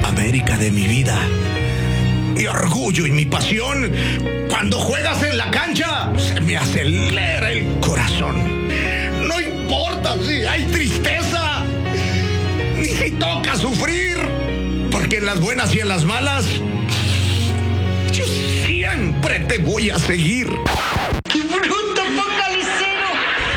América de mi vida. Mi orgullo y mi pasión. Cuando juegas en la cancha, se me acelera el corazón. No importa si hay tristeza, ni si toca sufrir, porque en las buenas y en las malas, yo siempre te voy a seguir.